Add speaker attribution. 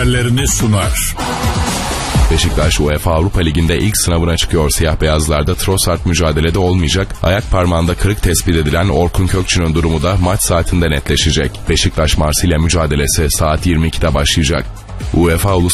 Speaker 1: haberlerini sunar.
Speaker 2: Beşiktaş UEFA Avrupa Ligi'nde ilk sınavına çıkıyor. Siyah beyazlarda Trossard mücadelede olmayacak. Ayak parmağında kırık tespit edilen Orkun Kökçü'nün durumu da maç saatinde netleşecek. Beşiktaş Marsilya mücadelesi saat 22'de başlayacak. UEFA